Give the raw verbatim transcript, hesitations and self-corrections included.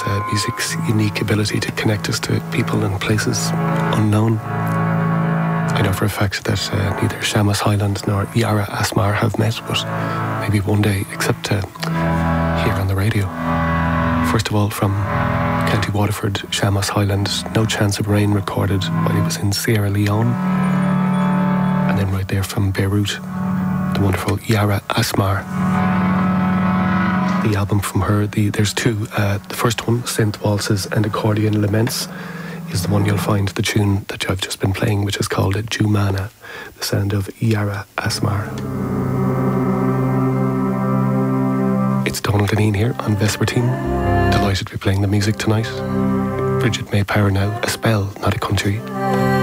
uh, music's unique ability to connect us to people and places unknown. I know for a fact that uh, neither Seamus Highland nor Yara Asmar have met, but maybe one day, except uh, here on the radio. First of all, from County Waterford, Seamus Highland, No Chance of Rain, recorded while he was in Sierra Leone. And then right there from Beirut, the wonderful Yara Asmar. The album from her, the, there's two. Uh, the first one, Synth Waltzes and Accordion Laments, is the one you'll find, the tune that I've just been playing, which is called Jumana, the sound of Yara Asmar. It's Donald Deneen here on Vespertine. Delighted to be playing the music tonight. Bridget May Power now, A Spell, Not a Country.